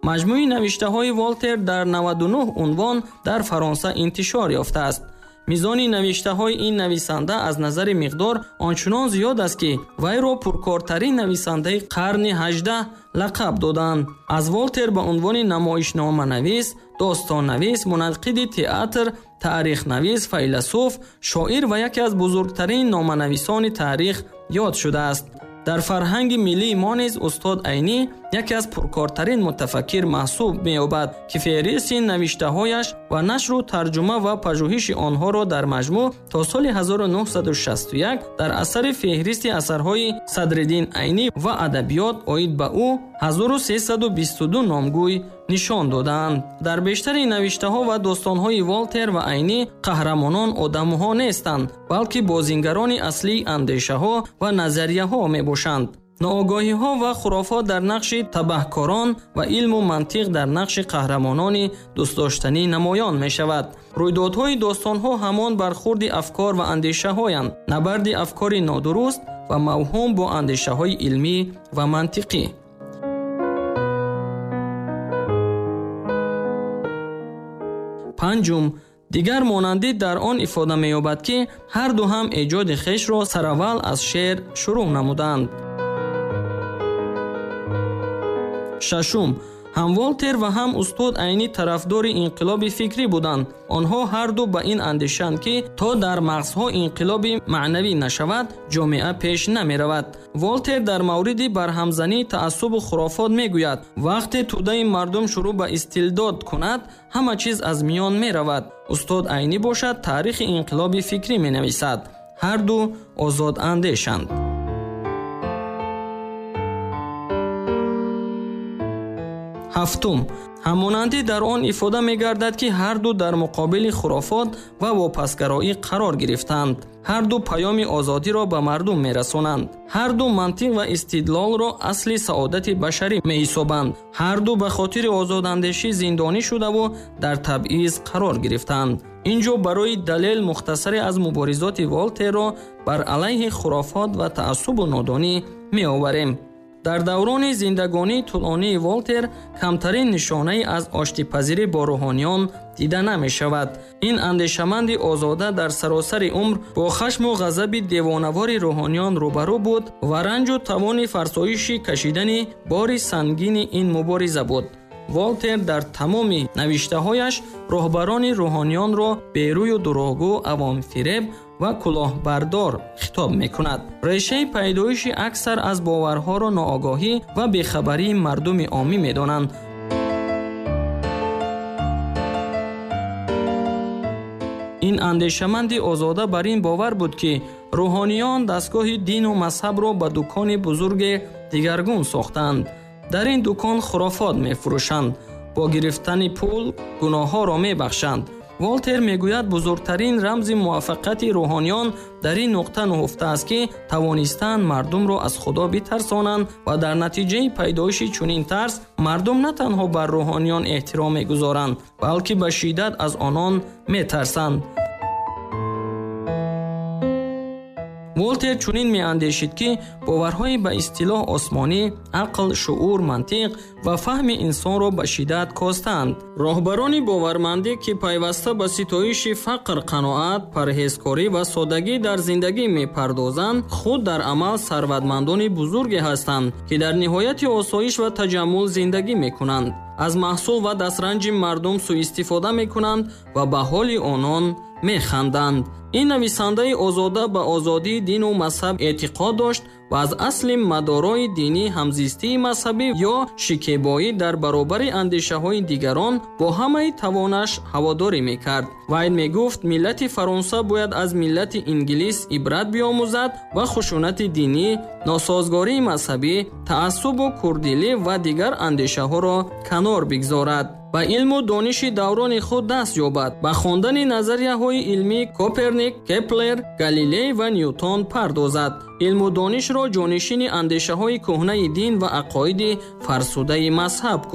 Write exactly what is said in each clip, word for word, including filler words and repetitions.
маҷмӯи навиштаҳои Волтер дар навад و نه унвон дар Фаронса интишор ёфтааст. мизони навиштаҳои ин нависанда аз назари миқдор ончунон зиёд аст, ки вайро пуркортарин нависандаи қарни ҳаждаҳ лақаб доданд. Аз Волтер ба унвони намоишноманавис, достоннавис, мунаққиди театр, таърихнавис, файласуф, шоир ва яке аз бузургтарин номанависони таърих ёд шудааст. дар фарҳанги миллии мо низ устод Айнӣ яке аз пуркортарин мутафаккир маҳсуб меёбад, ки феҳристи навиштаҳояш ва нашру тарҷума ва пажӯҳиши онҳоро дар маҷмӯъ то соли ҳазору нуҳсаду шасту як дар асари феҳристи асарҳои Садриддин Айнӣ ва адабиёт оид ба ӯ ҳазору сесаду бисту ду номгӯй нишон доданд. дар бештари навиштаҳо ва достонҳои Волтер ва Айнӣ қаҳрамонон одамҳо нестанд, балки бозингарони аслии андешаҳо ва назарияҳо мебошанд. ноогоҳиҳо ва хурофот дар нақши табаҳкорон ва илму мантиқ дар нақши қаҳрамонони дӯстдоштанӣ намоён мешавад. рӯйдодҳои достонҳо ҳамон бархурди афкор ва андешаҳоянд, набарди афкори нодуруст ва мавҳум бо андешаҳои илмӣ ва мантиқӣ. панҷум, дигар монандӣ дар он ифода меёбад, ки ҳар ду ҳам эҷоди хешро сараввал аз шеър шурӯъ намуданд. шашум, ҳам Волтер ва ҳам устод Айнӣ тарафдори инқилоби фикрӣ буданд. онҳо ҳар ду ба ин андешанд, ки то дар мағзҳо инқилоби маънавӣ нашавад, ҷомеа пеш намеравад. Волтер дар мавриди барҳамзании таассубу хурофот мегӯяд, вақте тӯдаи мардум шурӯъ ба истилдод кунад, ҳама чиз аз миён меравад. устод Айнӣ бошад, таърихи инқилоби фикрӣ менависад. ҳар ду озодандешанд. ҳафтум, ҳамонандӣ дар он ифода мегардад, ки ҳар ду дар муқобили хурофот ва вопасгароӣ қарор гирифтанд. ҳар ду паёми озодиро ба мардум мерасонанд. ҳар ду мантиқ ва истидлолро асли саодати башарӣ меҳисобанд. ҳар ду ба хотири озодандешӣ зиндонӣ шудаву дар табъиз қарор гирифтанд. инҷо барои далел мухтасаре аз муборизоти Волтерро бар алайҳи хурофот ва таассубу нодонӣ меоварем. дар даврони зиндагонии тӯлонии Волтер камтарин нишонаи аз оштипазирӣ бо рӯҳониён дида намешавад. ин андешаманди озода дар саросари умр бо хашму ғазаби девонавори рӯҳониён рӯбарӯ буд ва ранҷу тавони фарсоиши кашидани бори сангини ин мубориза буд. Волтер дар тамоми навиштаҳояш роҳбарони рӯҳониёнро берӯю дурӯғгӯ, авонфиреб ва кулоҳбардор хитоб мекунад. решаи пайдоиши аксар аз боварҳоро ноогоҳӣ ва бехабарии мардуми омӣ медонанд. ин андешаманди озода бар ин бовар буд, ки рӯҳониён дастгоҳи дину мазҳабро ба дукони бузурге дигаргун сохтанд. дар ин дукон хурофот мефурӯшанд, бо гирифтани пул гуноҳҳоро мебахшанд. Волтер мегӯяд, бузургтарин рамзи муваффақияти рӯҳониён дар ин нуқта нуҳуфтааст, ки тавонистанд мардумро аз худо битарсонанд ва дар натиҷаи пайдоиши чунин тарс мардум на танҳо бар рӯҳониён эҳтиром мегузоранд, балки ба шиддат аз онон метарсанд. Волтер чунин меандешид, ки боварҳои ба истилоҳ осмонӣ, ақл, шуъур, мантиқ ва фаҳми инсонро ба шиддат костаанд. роҳбарони бовармандӣ, ки пайваста ба ситоиши фақр, қаноат, парҳезкорӣ ва соддагӣ дар зиндагӣ мепардозанд, худ дар амал сарватмандони бузурге ҳастанд, ки дар ниҳояти осоиш ва таҷаммул зиндагӣ мекунанд. аз маҳсул ва дастранҷи мардум суистифода мекунанд ва ба ҳоли онон механданд. ин нависандаи озода ба озодии дину мазҳаб эътиқод дошт ва аз асли мадорои динӣ ҳамзистии мазҳабӣ ё шикебоӣ дар баробари андешаҳои дигарон бо ҳамаи тавонаш ҳаводорӣ мекард. вай мегуфт, миллати Фаронса бояд аз миллати инглис ибрат биомӯзад ва хушунати динӣ, носозгории мазҳабӣ, таассубу курдилӣ ва дигар андешаҳоро канор бигзорад. ба илму дониши даврони худ даст ёбад. ба хондани назарияҳои илмӣ Коперник, Кеплер, Галилей ва Ньютон пардозад. илму донишро ҷонишини андешаҳои кӯҳнаи дин ва ақоиди фарсудаи мазҳаб кунад.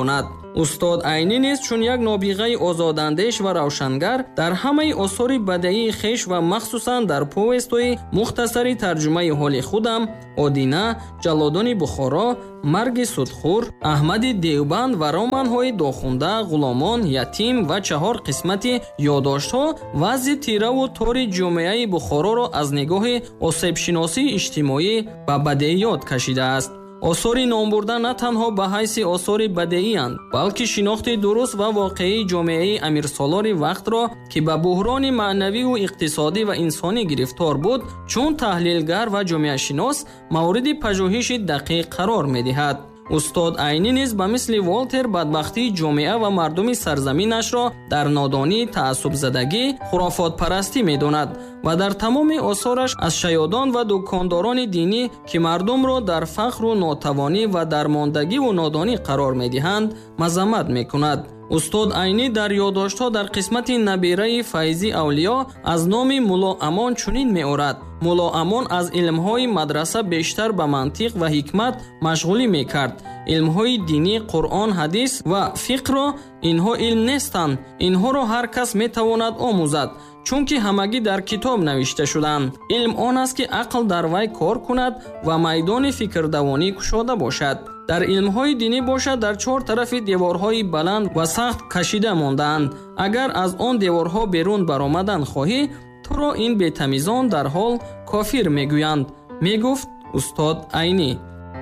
устод Айнӣ низ чун як нобиғаи озодандеш ва равшангар дар ҳамаи осори бадеии хеш ва махсусан дар повестои мухтасари тарҷумаи ҳоли худам, Одина, Ҷаллодони Бухоро, Марги Судхур, Аҳмади Девбанд ва романҳои Дохунда, Ғуломон, Ятим ва чаҳор қисмати ёддоштҳо вазъи тираву тори ҷомеаи Бухороро аз нигоҳи осебшиносии иҷтимоӣ ба бадеиёт кашидааст. осори номбурда на танҳо ба ҳайси осори бадеиянд, балки шинохти дуруст ва воқеии ҷомеаи амирсолори вақтро, ки ба буҳрони маънавию иқтисодӣ ва инсонӣ гирифтор буд, чун таҳлилгар ва ҷомеашинос мавриди пажӯҳиши дақиқ қарор медиҳад. устод Айнӣ низ ба мисли Волтер бадбахтии ҷомеа ва мардуми сарзаминашро дар нодонӣ, таассубзадагӣ, хурофотпарастӣ медонад ва дар тамоми осораш аз шаёдон ва дукондорони динӣ, ки мардумро дар фақру нотавонӣ ва дармондагиву нодонӣ қарор медиҳанд, мазаммат мекунад. устод Айнӣ дар ёддоштҳо дар қисмати набираи Файзи Авлиё аз номи Мулло Амон чунин меорад: Мулло Амон аз илмҳои мадраса бештар ба мантиқ ва ҳикмат машғулӣ мекард. илмҳои динӣ, Қуръон, ҳадис ва фиқҳро инҳо илм нестанд. Инҳоро ҳар кас метавонад омӯзад, чунки ҳамагӣ дар китоб навишта шуданд. Илм он аст, ки ақл дар вай кор кунад ва майдони фикрдавонӣ кушода бошад. дар илмҳои динӣ бошад, дар чор тарафи деворҳои баланд ва сахт кашида мондаанд. агар аз он деворҳо берун баромадан хоҳӣ, туро ин бетамизон дар ҳол кофир мегӯянд, мегуфт устод Айнӣ.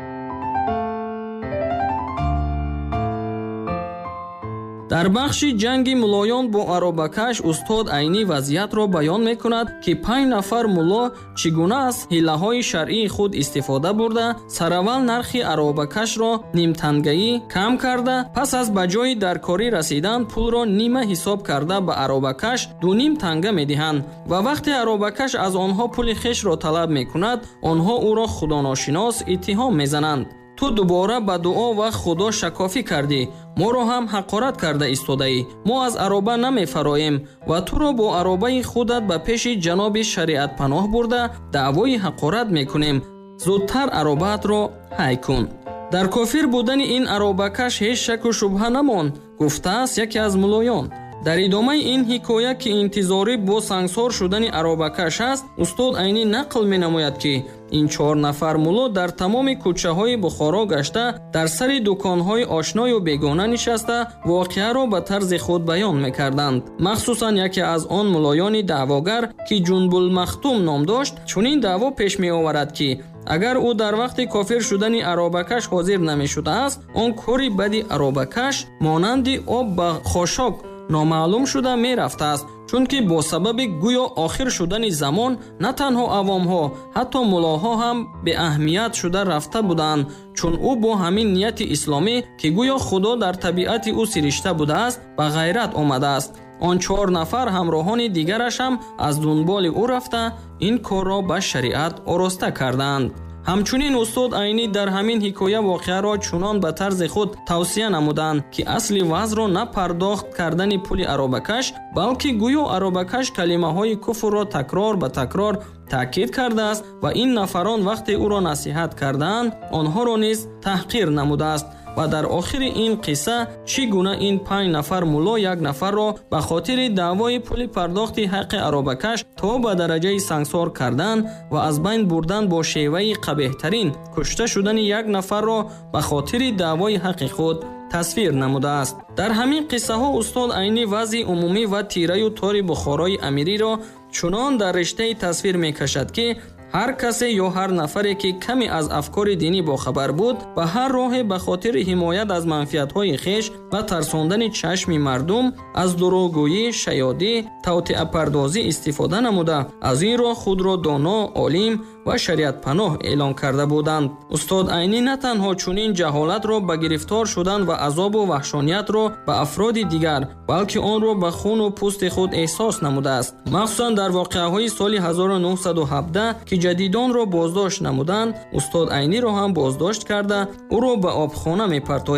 дар бахши ҷанги муллоён бо аробакаш устод Айнӣ вазъиятро баён мекунад, ки панҷ нафар мулло чӣ гуна аз ҳилаҳои шаръии худ истифода бурда, сараввал нархи аробакашро нимтангаӣ кам карда, пас аз ба ҷои даркорӣ расидан пулро нима ҳисоб карда ба аробакаш дуним танга медиҳанд ва вақте аробакаш аз онҳо пули хешро талаб мекунад, онҳо ӯро худоношинос иттиҳом мезананд. ту дубора ба дуо ва худо шакофӣ кардӣ, моро ҳам ҳақорат карда истодаӣ. мо аз ароба намефароем ва туро бо аробаи худат ба пеши ҷаноби шариатпаноҳ бурда даъвои ҳақорат мекунем. зудтар аробаатро ҳай кун. дар кофир будани ин аробакаш ҳеҷ шаку шубҳа намон, гуфтааст яке аз муллоён. дар идомаи ин ҳикоя, ки интизорӣ бо сангсор шудани аробакаш аст, устод Айнӣ нақл менамояд, ки ин чор нафар мулло дар тамоми кӯчаҳои Бухоро гашта, дар сари дуконҳои ошною бегона нишаста, воқеаро ба тарзи худ баён мекарданд. махсусан яке аз он муллоёни даъвогар, ки Ҷунбулмахтум ном дошт, чунин даъво пеш меоварад, ки агар ӯ дар вақти кофир шудани аробакаш ҳозир намешудааст, он кори бади аробакаш монанди об ба хошок номаълум шуда мерафтааст, чунки бо сабаби гӯё охир шудани замон на танҳо авомҳо, ҳатто муллоҳо ҳам беаҳмият шуда рафта буданд, чун ӯ бо ҳамин нияти исломӣ, ки гӯё худо дар табиати ӯ сиришта будааст, ба ғайрат омадааст. он чор нафар ҳамроҳони дигараш ҳам аз дунболи ӯ рафта, ин корро ба шариат ороста карданд. ҳамчунин устод Айнӣ дар ҳамин ҳикоя воқеаро чунон ба тарзи худ тавсия намуданд, ки асли вазъро на пардохт кардани пули аробакаш, балки гӯё аробакаш калимаҳои куфрро такрор ба такрор таъкид кардааст ва ин нафарон вақте ӯро насиҳат кардаанд, онҳоро низ таҳқир намудааст. ва дар охири ин қисса чӣ гуна ин панҷ нафар мулло як нафарро ба хотири даъвои пули пардохти ҳаққи аробакаш то ба дараҷаи сангсор кардан ва аз байн бурдан бо шеваи қабеҳтарин кушта шудани як нафарро ба хотири даъвои ҳаққи худ тасвир намудааст. дар ҳамин қиссаҳо устод Айнӣ вазъи умумӣ ва тираю тори Бухорои амириро чунон дар риштаи тасвир мекашад, ки ҳар касе ё ҳар нафаре, ки каме аз афкори динӣ бохабар буд, ба ҳар роҳе ба хотири ҳимоят аз манфиатҳои хеш ва тарсондани чашми мардум аз дурӯғгӯӣ, шаёдӣ, тавтиъапардозӣ истифода намуда, аз ин роҳ худро доно, олим ва шариатпаноҳ эълон карда буданд. устод Айнӣ на танҳо чунин ҷаҳолатро ба гирифтор шудан ва азобу ваҳшониятро ба афроди дигар, балки онро ба хуну пӯсти худ эҳсос намудааст. махсусан дар воқеаҳои соли ҳазору нуҳсаду ҳабдаҳ, ки ҷадидонро боздошт намуданд, устод Айниро ҳам боздошт карда, ӯро ба обхона мепартоянд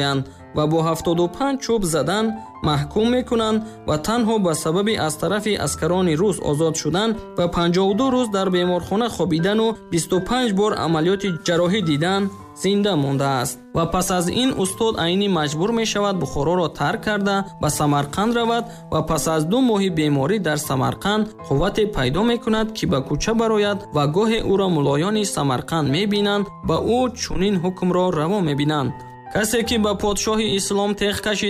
ва бо ҳафтоду панҷ чӯб задан маҳкум мекунанд ва танҳо ба сабаби аз тарафи аскарони рус озод шудан ва панҷоҳу ду рӯз дар беморхона хобидану бисту панҷ бор амалиёти ҷарроҳӣ дидан зинда мондааст. ва пас аз ин устод айнӣ маҷбур мешавад Бухороро тарк карда ба Самарқанд равад ва пас аз ду моҳи беморӣ дар Самарқанд қуввате пайдо мекунад, ки ба кӯча барояд ва гоҳе ӯро мулоёни Самарқанд мебинанд ва ӯ чунин ҳукмро раво мебинанд. касе ки ба подшоҳи ислом теғ кашид